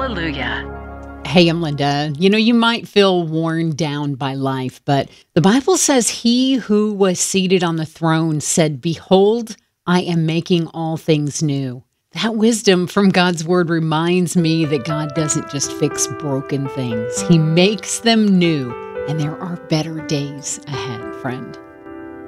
Hallelujah. Hey, I'm Linda. You might feel worn down by life, but the Bible says he who was seated on the throne said, "Behold, I am making all things new." That wisdom from God's word reminds me that God doesn't just fix broken things, he makes them new, and there are better days ahead, friend.